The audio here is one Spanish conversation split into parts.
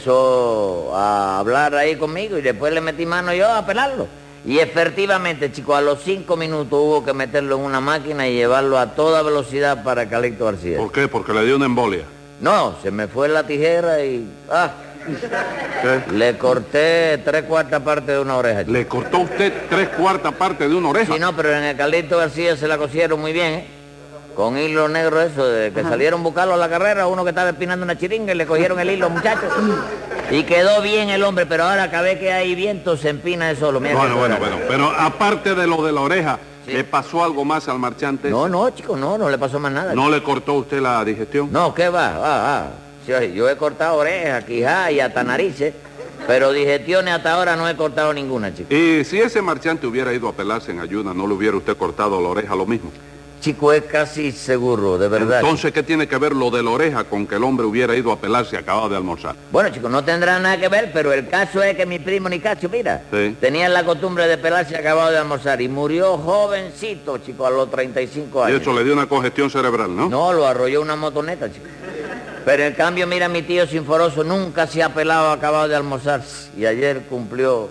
Empezó a hablar ahí conmigo y después le metí mano yo a pelarlo. Y efectivamente, chico, a los 5 minutos hubo que meterlo en una máquina y llevarlo a toda velocidad para Calixto García. ¿Por qué? ¿Porque le dio una embolia? No, se me fue la tijera y... ¿Qué? Le corté 3/4 parte de una oreja, chico. ¿Le cortó usted 3/4 parte de una oreja? Sí, no, pero en el Calixto García se la cosieron muy bien, ¿eh? Con hilo negro eso, de que salieron a buscarlo a la carrera, uno que estaba espinando una chiringa y le cogieron el hilo, muchachos. Y quedó bien el hombre, pero ahora cada vez que hay viento se empina de solo. Mira Bueno, pero aparte de lo de la oreja, Sí. ¿le pasó algo más al marchante? No, chico, no le pasó más nada. ¿No le cortó usted la digestión? No, ¿qué va? Sí, yo he cortado orejas, quijá y hasta narices, pero digestiones hasta ahora no he cortado ninguna, chico. Y si ese marchante hubiera ido a pelarse en ayuda, ¿no le hubiera usted cortado la oreja lo mismo? Chico, es casi seguro, de verdad. Entonces, ¿qué tiene que ver lo de la oreja con que el hombre hubiera ido a pelarse y acababa de almorzar? Bueno, chico, no tendrá nada que ver, pero el caso es que mi primo Nicasio, mira, Sí. tenía la costumbre de pelarse acabado de almorzar y murió jovencito, chico, a los 35 Y años. eso le dio una congestión cerebral, ¿no? No, lo arrolló una motoneta, chico. Pero en cambio, mira, mi tío Sinforoso nunca se ha pelado acabado de almorzar y ayer cumplió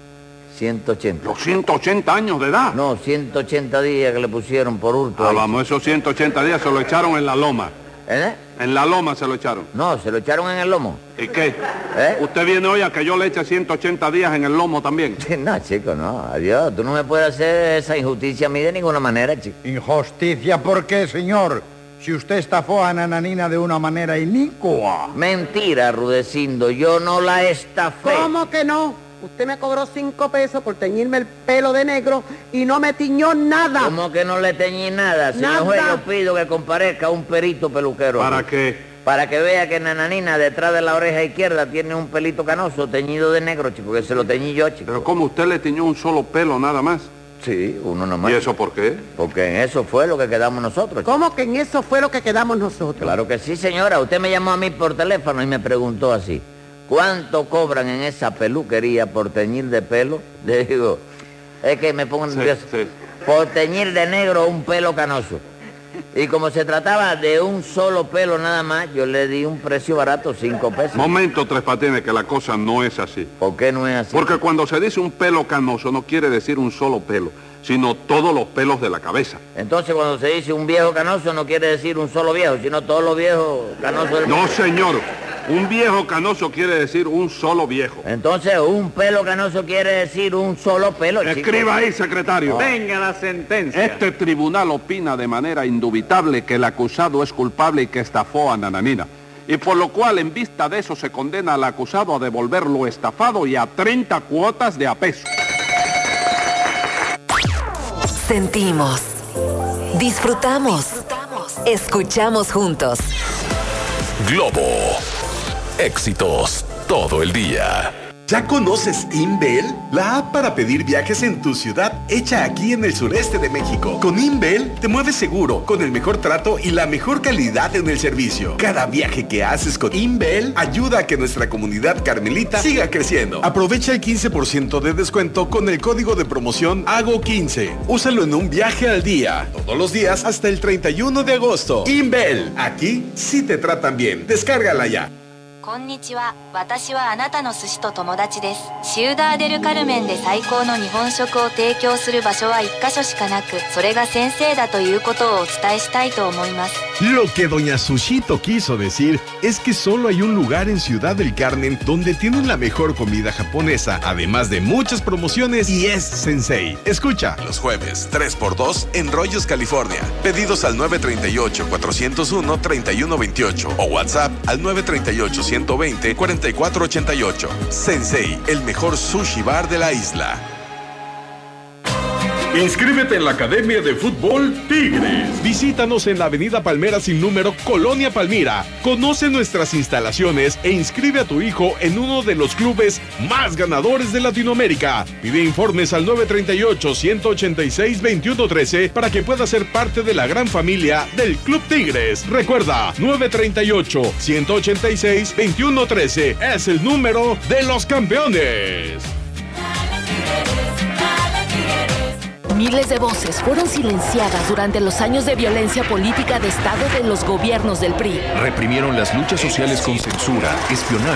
180. Los 180 años de edad. No, 180 días que le pusieron por hurto. ahí. Vamos, esos 180 días se lo echaron en la loma. ¿Eh? En la loma se lo echaron. No, se lo echaron en el lomo. ¿Y qué? ¿Eh? ¿Usted viene hoy a que yo le eche 180 días en el lomo también? No, chico, no. Adiós, tú no me puedes hacer esa injusticia a mí de ninguna manera, chico. ¿Injusticia por qué, señor? Si usted estafó a Nananina de una manera inicua. Mentira, Rudecindo, yo no la estafé. ¿Cómo que no? Usted me cobró 5 pesos por teñirme el pelo de negro y no me tiñó nada. ¿Cómo que no le teñí nada? Señor Nada. juez, yo pido que comparezca un perito peluquero. ¿Para aquí. qué? Para que vea que Nananina detrás de la oreja izquierda tiene un pelito canoso teñido de negro, chico, que se lo teñí yo, chico. Pero ¿cómo usted le tiñó un solo pelo nada más? Sí, uno nomás. ¿Y eso por qué? Porque en eso fue lo que quedamos nosotros, chico. ¿Cómo que en eso fue lo que quedamos nosotros? Claro que sí, señora. Usted me llamó a mí por teléfono y me preguntó así: ¿cuánto cobran en esa peluquería por teñir de pelo? Le digo, es que me pongo nervioso. Sí. Por teñir de negro un pelo canoso. Y como se trataba de un solo pelo nada más, yo le di un precio barato, 5 pesos. Momento, Tres Patines, que la cosa no es así. ¿Por qué no es así? Porque cuando se dice un pelo canoso no quiere decir un solo pelo, sino todos los pelos de la cabeza. Entonces cuando se dice un viejo canoso no quiere decir un solo viejo, sino todos los viejos canosos del No, mundo. señor. Un viejo canoso quiere decir un solo viejo. Entonces un pelo canoso quiere decir un solo pelo, chico. Escriba ahí, secretario. Venga la sentencia. Este tribunal opina de manera indubitable que el acusado es culpable y que estafó a Nananina. Y por lo cual, en vista de eso, se condena al acusado a devolver lo estafado y a 30 cuotas de apeso. Sentimos, disfrutamos, escuchamos juntos. Globo. Éxitos todo el día. ¿Ya conoces Inbel? La app para pedir viajes en tu ciudad, hecha aquí en el sureste de México. Con Inbel te mueves seguro, con el mejor trato y la mejor calidad en el servicio. Cada viaje que haces con Inbel ayuda a que nuestra comunidad carmelita siga creciendo. Aprovecha el 15% de descuento con el código de promoción HAGO15. Úsalo en un viaje al día, todos los días hasta el 31 de agosto. Inbel, aquí sí te tratan bien. Descárgala ya. こんにちは。私はあなたの寿司と友達です。シウダーデルカルメンで最高の日本食を提供する場所は1カ所しかなく、それが先生だということをお伝えしたいと思います。 Lo que doña Sushito quiso decir es que solo hay un lugar en Ciudad del Carmen donde tienen la mejor comida japonesa, además de muchas promociones, y es Sensei. Escucha. Los jueves, 3x2 en Rollos, California. Pedidos al 938-401-3128 o WhatsApp al 938-120-4488. Sensei, el mejor sushi bar de la isla. Inscríbete en la Academia de Fútbol Tigres. Visítanos en la Avenida Palmera sin número, Colonia Palmira. Conoce nuestras instalaciones e inscribe a tu hijo en uno de los clubes más ganadores de Latinoamérica. Pide informes al 938-186-2113 para que pueda ser parte de la gran familia del Club Tigres. Recuerda, 938-186-2113 es el número de los campeones. Miles de voces fueron silenciadas durante los años de violencia política de Estado de los gobiernos del PRI. Reprimieron las luchas sociales con censura, espionaje.